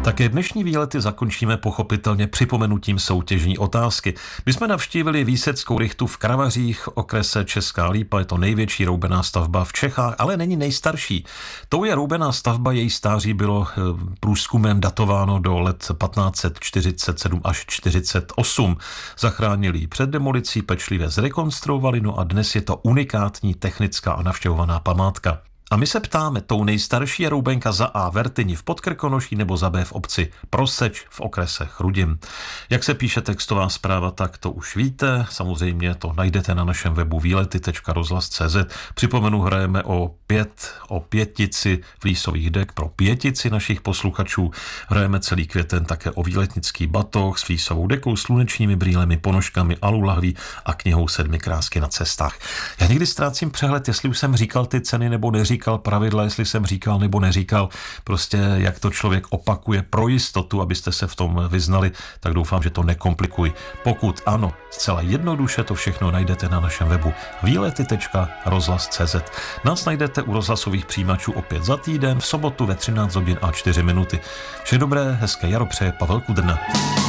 Také dnešní výlety zakončíme pochopitelně připomenutím soutěžní otázky. My jsme navštívili Výseckou rychtu v Kravařích, okrese Česká Lípa. Je to největší roubená stavba v Čechách, ale není nejstarší. Tou je roubená stavba, její stáří bylo průzkumem datováno do let 1547 až 48. Zachránili ji před demolicí, pečlivě zrekonstruovali, no a dnes je to unikátní technická a navštěvovaná památka. A my se ptáme, tou nejstarší je roubenka za A Vertyni v Podkrkonoší nebo za B v obci Proseč v okrese Chrudim. Jak se píše textová zpráva, tak to už víte. Samozřejmě to najdete na našem webu výlety.rozhlas.cz. Připomenu, hrajeme o pětici flísových dek pro pětici našich posluchačů. Hrajeme celý květen také o výletnický batoh s flísovou dekou, slunečními brýlemi, ponožkami, alulahví a knihou 7 krásky na cestách. Já někdy ztrácím přehled, jestli už jsem říkal ty ceny nebo neříkal pravidla, jestli jsem říkal nebo neříkal, prostě jak to člověk opakuje pro jistotu, abyste se v tom vyznali, tak doufám, že to nekomplikuji. Pokud ano, zcela jednoduše to všechno najdete na našem webu výlety.rozhlas.cz. Nás najdete u rozhlasových přijímačů opět za týden, v sobotu ve 13 hodin a 4 minuty. Vše dobré, hezké jaro přeje Pavel Kudrna.